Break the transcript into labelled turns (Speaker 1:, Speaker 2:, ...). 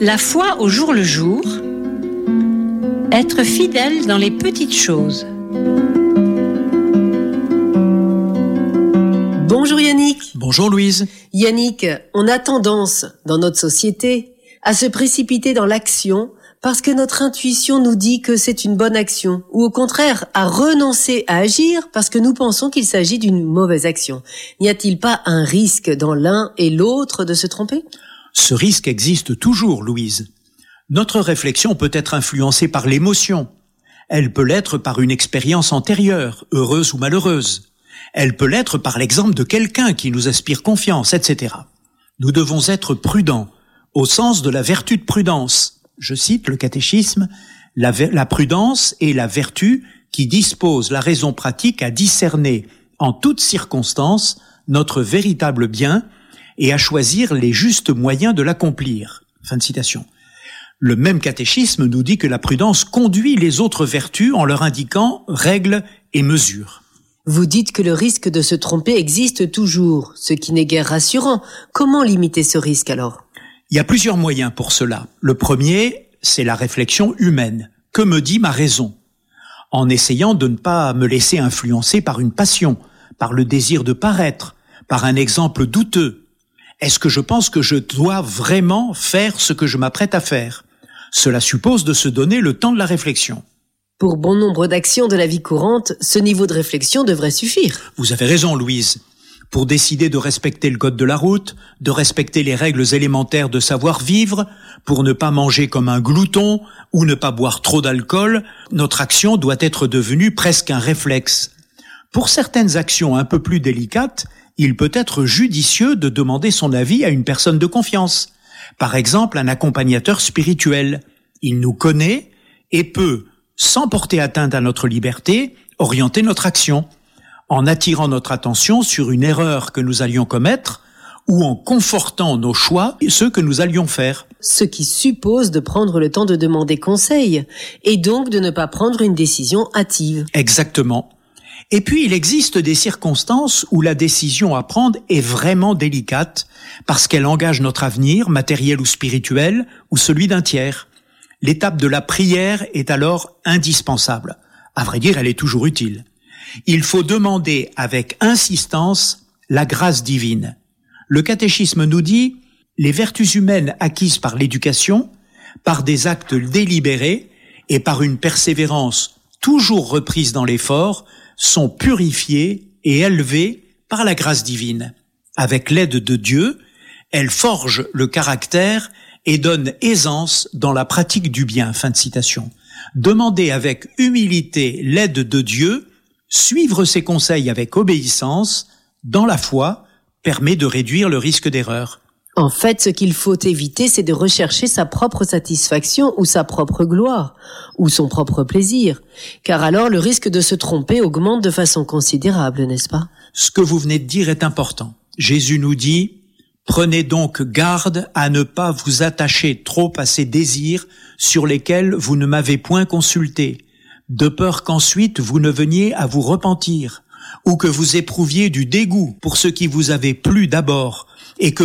Speaker 1: La foi au jour le jour, être fidèle dans les petites choses.
Speaker 2: Bonjour Yannick.
Speaker 3: Bonjour Louise.
Speaker 2: Yannick, on a tendance, dans notre société, à se précipiter dans l'action parce que notre intuition nous dit que c'est une bonne action, ou au contraire, à renoncer à agir parce que nous pensons qu'il s'agit d'une mauvaise action. N'y a-t-il pas un risque dans l'un et l'autre de se tromper ?
Speaker 3: Ce risque existe toujours, Louise. Notre réflexion peut être influencée par l'émotion. Elle peut l'être par une expérience antérieure, heureuse ou malheureuse. Elle peut l'être par l'exemple de quelqu'un qui nous inspire confiance, etc. Nous devons être prudents, au sens de la vertu de prudence. Je cite le catéchisme, la prudence est la vertu qui dispose la raison pratique à discerner en toutes circonstances notre véritable bien et à choisir les justes moyens de l'accomplir. Fin de citation. Le même catéchisme nous dit que la prudence conduit les autres vertus en leur indiquant règles et mesures.
Speaker 2: Vous dites que le risque de se tromper existe toujours, ce qui n'est guère rassurant. Comment limiter ce risque alors ?
Speaker 3: Il y a plusieurs moyens pour cela. Le premier, c'est la réflexion humaine. Que me dit ma raison ? En essayant de ne pas me laisser influencer par une passion, par le désir de paraître, par un exemple douteux. Est-ce que je pense que je dois vraiment faire ce que je m'apprête à faire ? Cela suppose de se donner le temps de la réflexion.
Speaker 2: Pour bon nombre d'actions de la vie courante, ce niveau de réflexion devrait suffire.
Speaker 3: Vous avez raison, Louise. Pour décider de respecter le code de la route, de respecter les règles élémentaires de savoir-vivre, pour ne pas manger comme un glouton ou ne pas boire trop d'alcool, notre action doit être devenue presque un réflexe. Pour certaines actions un peu plus délicates, il peut être judicieux de demander son avis à une personne de confiance. Par exemple, un accompagnateur spirituel. Il nous connaît et peut, sans porter atteinte à notre liberté, orienter notre action, en attirant notre attention sur une erreur que nous allions commettre ou en confortant nos choix et ceux que nous allions faire.
Speaker 2: Ce qui suppose de prendre le temps de demander conseil et donc de ne pas prendre une décision hâtive.
Speaker 3: Exactement. Et puis, il existe des circonstances où la décision à prendre est vraiment délicate parce qu'elle engage notre avenir, matériel ou spirituel, ou celui d'un tiers. L'étape de la prière est alors indispensable. À vrai dire, elle est toujours utile. Il faut demander avec insistance la grâce divine. Le catéchisme nous dit « Les vertus humaines acquises par l'éducation, par des actes délibérés et par une persévérance toujours reprise dans l'effort, sont purifiées et élevées par la grâce divine. Avec l'aide de Dieu, elles forgent le caractère et donnent aisance dans la pratique du bien. » Fin de citation. Demander avec humilité l'aide de Dieu, suivre ses conseils avec obéissance, dans la foi, permet de réduire le risque d'erreur.
Speaker 2: En fait, ce qu'il faut éviter, c'est de rechercher sa propre satisfaction ou sa propre gloire, ou son propre plaisir. Car alors, le risque de se tromper augmente de façon considérable, n'est-ce pas ?
Speaker 3: Ce que vous venez de dire est important. Jésus nous dit « Prenez donc garde à ne pas vous attacher trop à ces désirs sur lesquels vous ne m'avez point consulté, de peur qu'ensuite vous ne veniez à vous repentir, ou que vous éprouviez du dégoût pour ce qui vous avait plu d'abord, et que